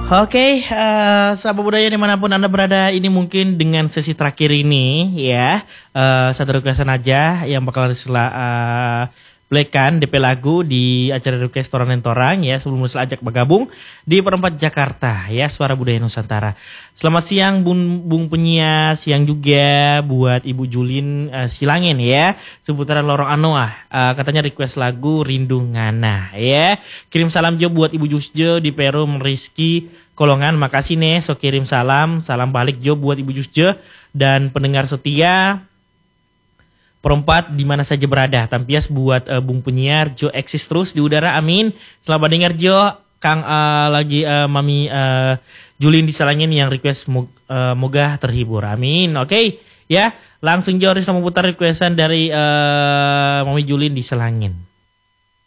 Oke, sahabat budaya dimanapun Anda berada, ini mungkin dengan sesi terakhir ini ya, satu requestan aja yang bakal playkan DP lagu di acara request Torang ya, sebelum ajak bergabung di Perempat Jakarta ya, Suara Budaya Nusantara. Selamat siang Bung Penyiar, siang juga buat Ibu Julin Silangin ya, seputaran Lorong Anoa. Katanya request lagu Rindu Ngana ya. Kirim salam jo buat Ibu Jusjo di Perum Rizky Kolongan, makasih nih, so kirim salam balik jo buat Ibu Jusjo dan pendengar setia Perempat di mana saja berada. Tampias buat Bung Penyiar Jo eksis terus di udara, amin. Selamat dengar Jo, Kang lagi Mami Julin disalangin yang request moga terhibur, amin. Oke, ya langsung Jo harus memutar requestan dari Mami Julin disalangin.